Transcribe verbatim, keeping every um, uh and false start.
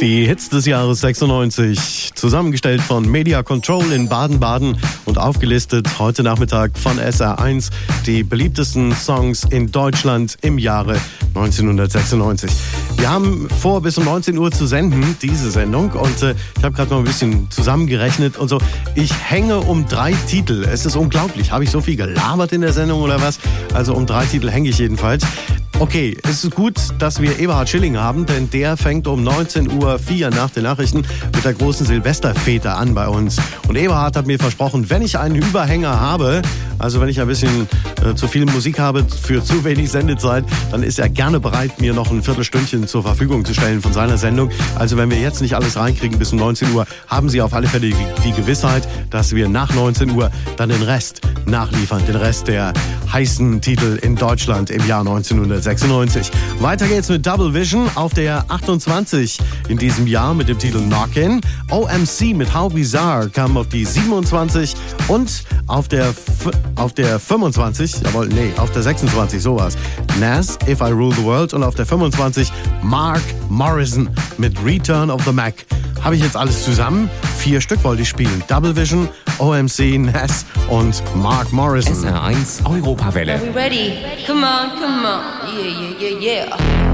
Die Hits des Jahres sechsundneunzig, zusammengestellt von Media Control in Baden-Baden und aufgelistet heute Nachmittag von S R eins, die beliebtesten Songs in Deutschland im Jahre neunzehnhundertsechsundneunzig. Wir haben vor, bis um neunzehn Uhr zu senden, diese Sendung, und äh, ich habe gerade mal ein bisschen zusammengerechnet und so. Ich hänge um drei Titel. Es ist unglaublich. Habe ich so viel gelabert in der Sendung oder was? Also um drei Titel hänge ich jedenfalls. Okay, es ist gut, dass wir Eberhard Schilling haben, denn der fängt um neunzehn Uhr vier nach den Nachrichten mit der großen Silvesterfete an bei uns. Und Eberhard hat mir versprochen, wenn ich einen Überhänger habe, also wenn ich ein bisschen äh, zu viel Musik habe für zu wenig Sendezeit, dann ist er gerne bereit, mir noch ein Viertelstündchen zur Verfügung zu stellen von seiner Sendung. Also wenn wir jetzt nicht alles reinkriegen bis um neunzehn Uhr, haben Sie auf alle Fälle die, die Gewissheit, dass wir nach neunzehn Uhr dann den Rest nachliefern, den Rest der heißen Titel in Deutschland im Jahr neunzehnhundertsechsundneunzig. Weiter geht's mit Double Vision auf der achtundzwanzig in diesem Jahr mit dem Titel Knockin'. O M C mit How Bizarre kam auf die siebenundzwanzig und auf der F- auf der fünfundzwanzig, jawohl, nee, auf der sechsundzwanzig, sowas. Nas, If I Rule the World, und auf der fünfundzwanzig Mark Morrison mit Return of the Mac. Habe ich jetzt alles zusammen? Vier Stück wollte ich spielen. Double Vision, O M C, Nas und Mark Morrison. S R eins Europawelle. Are we ready? Come on, come on. Yeah, yeah, yeah, yeah.